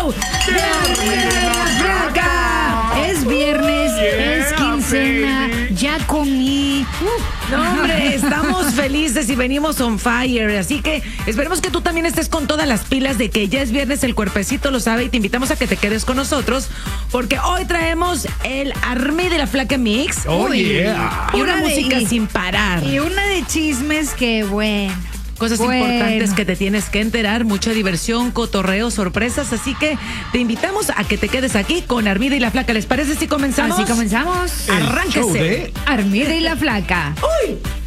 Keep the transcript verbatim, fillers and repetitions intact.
show de Armida y la Flaca. Es viernes, Yeah, es quincena, baby. ya comí. Uh, No, hombre, estamos felices y venimos on fire. Así que esperemos que tú también estés con todas las pilas de que ya es viernes, el cuerpecito lo sabe y te invitamos a que te quedes con nosotros porque hoy traemos el Armida y la Flaca Mix. Oh, Uy. yeah. Y una Una de- música y- sin parar. Y una de chismes que, bueno. Cosas Bueno. importantes que te tienes que enterar, mucha diversión, cotorreo, sorpresas. Así que te invitamos a que te quedes aquí con Armida y la Flaca. ¿Les parece si comenzamos? Así comenzamos. El Arránquese. show de Armida y la Flaca. ¡Uy!